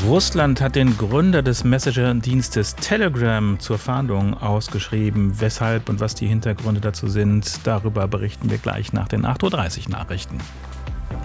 Russland hat den Gründer des Messenger-Dienstes Telegram zur Fahndung ausgeschrieben. Weshalb und was die Hintergründe dazu sind, darüber berichten wir gleich nach den 8:30 Uhr Nachrichten.